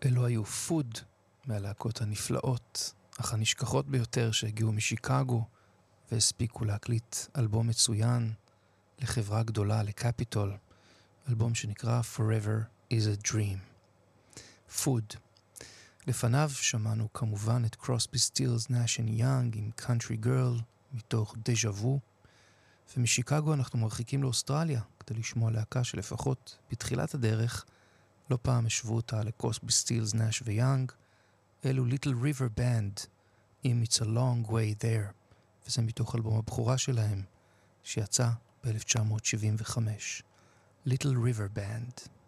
אלו היו פוד, מהלהקות הנפלאות, אך הנשכחות ביותר שהגיעו משיקגו, והספיקו להקליט אלבום מצוין לחברה גדולה, לקפיטול, אלבום שנקרא Forever is a Dream. פוד. לפניו שמענו כמובן את קרוסבי סטילס נאש אנד יאנג עם Country Girl מתוך דז'ה וו, ומשיקגו אנחנו מרחיקים לאוסטרליה כדי לשמוע להקה שלפחות בתחילת הדרך לא פעם השוו אותה לקרוסבי סטילס נאש ויאנג. אלו Little River Band עם It's a Long Way There, וזה מתוך אלבום הבכורה שלהם שיצא ב-1975. Little River Band.